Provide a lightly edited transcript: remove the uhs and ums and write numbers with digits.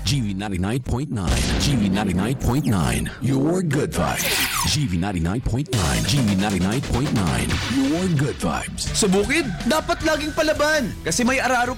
GV99.9. GV99.9. Your good vibes. GV99.9. GV99.9. Your good vibes. Sa bukid, dapat laging palaban kasi may araro